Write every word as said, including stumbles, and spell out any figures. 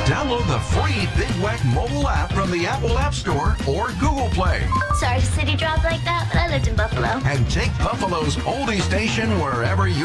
Download the free Big Wack mobile app from the Apple App Store or Google Play. Sorry, city dropped like that, but I lived in Buffalo. And take Buffalo's oldie station wherever you